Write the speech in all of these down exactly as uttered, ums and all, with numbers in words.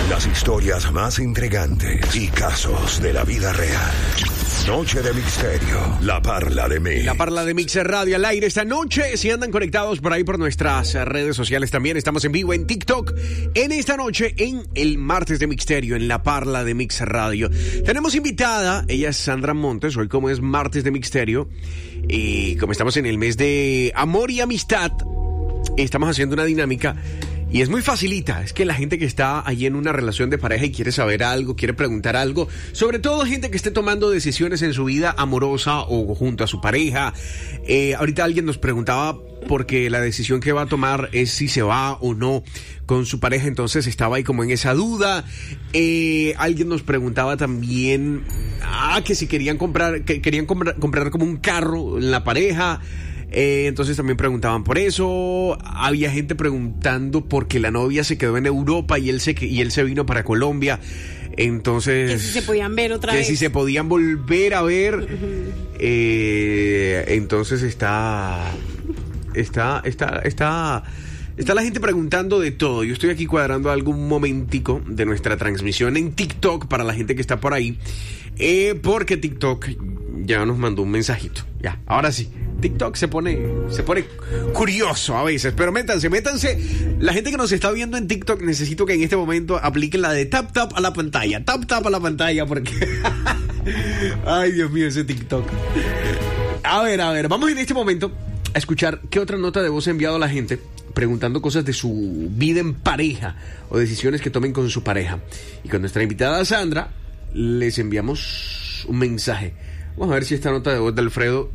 Las historias más intrigantes y casos de la vida real. Noche de Misterio, La Parla de Mix. La Parla de Mix Radio al aire esta noche. Si andan conectados por ahí por nuestras redes sociales también, estamos en vivo en TikTok en esta noche en el martes de Misterio, en La Parla de Mix Radio. Tenemos invitada, ella es Sandra Montes. Hoy, como es martes de Misterio y como estamos en el mes de amor y amistad, estamos haciendo una dinámica. Y es muy facilita, es que la gente que está allí en una relación de pareja y quiere saber algo, quiere preguntar algo, sobre todo gente que esté tomando decisiones en su vida amorosa o junto a su pareja. Eh, ahorita alguien nos preguntaba porque la decisión que va a tomar es si se va o no con su pareja, entonces estaba ahí como en esa duda. Eh, alguien nos preguntaba también ah, que si querían comprar, que querían comprar, comprar como un carro en la pareja. Eh, entonces también preguntaban por eso. Había gente preguntando porque la novia se quedó en Europa y él se, y él se vino para Colombia. Entonces, que si se podían ver otra que vez. si se podían volver a ver. Uh-huh. eh, Entonces está Está Está Está Está la gente preguntando de todo. Yo estoy aquí cuadrando algún momentico de nuestra transmisión en TikTok para la gente que está por ahí, eh, porque TikTok ya nos mandó un mensajito. Ya, ahora sí, TikTok se pone se pone curioso a veces, pero métanse, métanse. La gente que nos está viendo en TikTok, necesito que en este momento apliquen la de tap tap a la pantalla, tap tap a la pantalla, porque ay, Dios mío, ese TikTok. A ver, a ver, vamos en este momento a escuchar qué otra nota de voz ha enviado la gente preguntando cosas de su vida en pareja o decisiones que tomen con su pareja. Y con nuestra invitada Sandra les enviamos un mensaje. Vamos a ver si esta nota de voz de Alfredo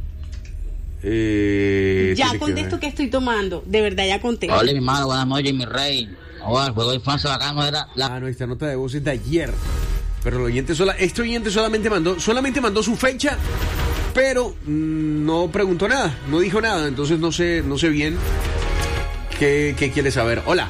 eh, ya contesto que, que estoy tomando. De verdad, ya contesto. Hola, mi hermano, buenas noches, mi rey. Oh, el juego de infancia bacano era la... Ah, no, esta nota de voz es de ayer. Pero el oyente sola, este oyente solamente mandó, solamente mandó su fecha, pero mmm, no preguntó nada, no dijo nada, entonces no sé, no sé bien qué, qué quiere saber. Hola.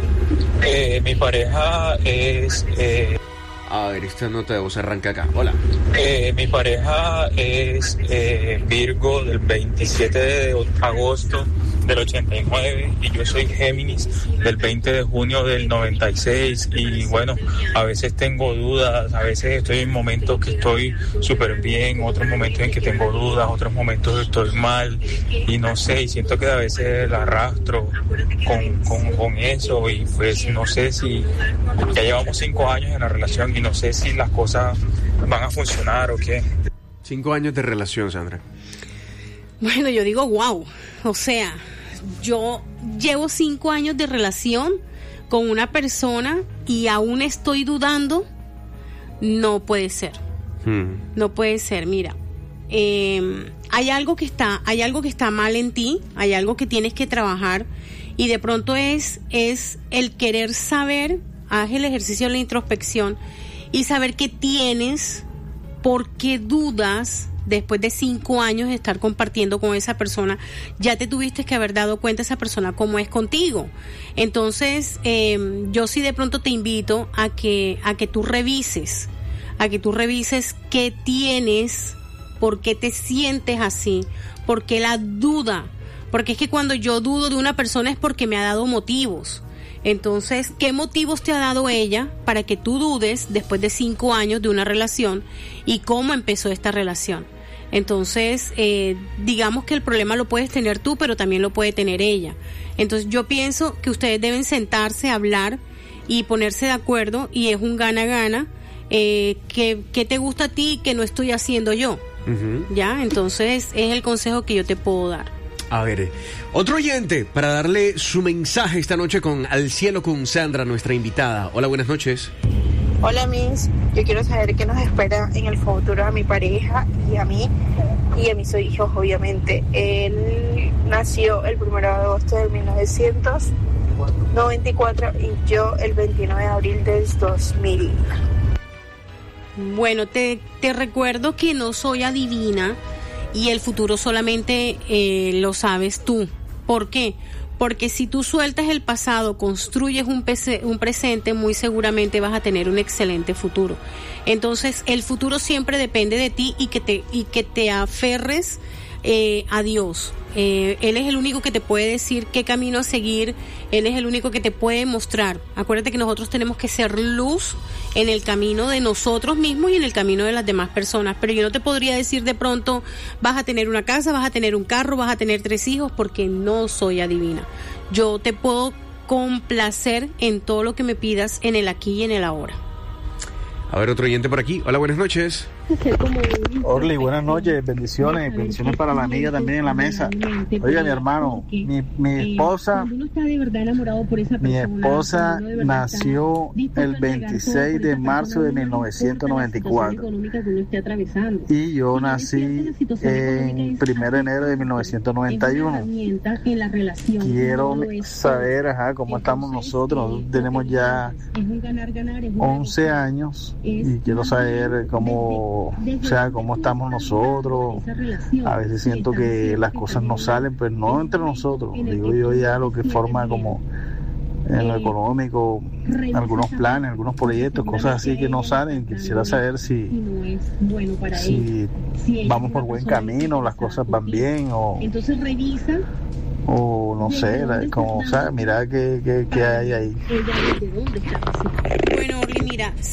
Eh, mi pareja es... Eh... A ver, esta nota de voz arranca acá. Hola. Eh, mi pareja es eh, Virgo del veintisiete de agosto del ochenta y nueve y yo soy Géminis del veinte de junio del noventa y seis y bueno, a veces tengo dudas, a veces estoy en momentos que estoy súper bien, otros momentos en que tengo dudas, otros momentos que estoy mal y no sé, y siento que a veces la arrastro con, con, con eso y pues no sé si ya llevamos cinco años en la relación y no sé si las cosas van a funcionar o qué. Cinco años de relación, Sandra. Bueno, yo digo wow, o sea, yo llevo cinco años de relación con una persona y aún estoy dudando. No puede ser, hmm. no puede ser. Mira, eh, hay algo que está, hay algo que está mal en ti, hay algo que tienes que trabajar y de pronto es es el querer saber. Haz el ejercicio de la introspección y saber qué tienes, por qué dudas. Después de cinco años de estar compartiendo con esa persona, ya te tuviste que haber dado cuenta esa persona cómo es contigo. Entonces, eh, yo sí de pronto te invito a que, a que tú revises, a que tú revises qué tienes, por qué te sientes así, por qué la duda. Porque es que cuando yo dudo de una persona es porque me ha dado motivos. Entonces, ¿qué motivos te ha dado ella para que tú dudes después de cinco años de una relación y cómo empezó esta relación? Entonces, eh, digamos que el problema lo puedes tener tú, pero también lo puede tener ella. Entonces, yo pienso que ustedes deben sentarse, hablar y ponerse de acuerdo y es un gana-gana. Eh, ¿qué, qué te gusta a ti que no estoy haciendo yo? Uh-huh. ¿Ya? Entonces, es el consejo que yo te puedo dar. A ver, otro oyente para darle su mensaje esta noche con Al Cielo con Sandra, nuestra invitada. Hola, buenas noches. Hola, Miss. Yo quiero saber qué nos espera en el futuro a mi pareja y a mí y a mis hijos, obviamente. Él nació el primero de agosto de mil novecientos noventa y cuatro y yo el veintinueve de abril del dos mil. Bueno, te, te recuerdo que no soy adivina. Y el futuro solamente eh, lo sabes tú. ¿Por qué? Porque si tú sueltas el pasado, construyes un, pese, un presente, muy seguramente vas a tener un excelente futuro. Entonces, el futuro siempre depende de ti y que te, y que te aferres eh, a Dios. Eh, él es el único que te puede decir qué camino a seguir, Él es el único que te puede mostrar. Acuérdate que nosotros tenemos que ser luz en el camino de nosotros mismos y en el camino de las demás personas, pero yo no te podría decir de pronto vas a tener una casa, vas a tener un carro, vas a tener tres hijos, porque no soy adivina. Yo te puedo complacer en todo lo que me pidas en el aquí y en el ahora. A ver, otro oyente por aquí. Hola, buenas noches. Orly, buenas noches, bendiciones, bendiciones para la amiga también en la mesa. Oiga, mi hermano, mi, mi esposa, mi esposa nació el veintiséis de marzo de mil novecientos noventa y cuatro y yo nací en primero de enero de mil novecientos noventa y uno. Quiero saber, ajá, cómo estamos nosotros. Nosotros tenemos ya once años y quiero saber cómo, o sea, cómo estamos nosotros. A veces siento que las cosas no salen, pues no entre nosotros, digo yo, ya lo que forma como en lo económico, algunos planes, algunos proyectos, cosas así que no salen. Quisiera saber si, si vamos por buen camino, las cosas van bien o, o no sé, como, o sea, mira qué, qué, qué hay ahí. Bueno, Orly, mira,